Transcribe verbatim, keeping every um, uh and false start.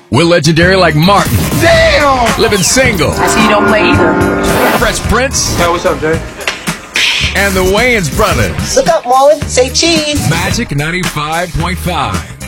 We're legendary like Martin. Damn! Living Single. I see you don't play either. Fresh Prince. Hey, what's up, Jay? And the Wayans Brothers. Look up, Marlon. Say cheese. Magic ninety-five point five.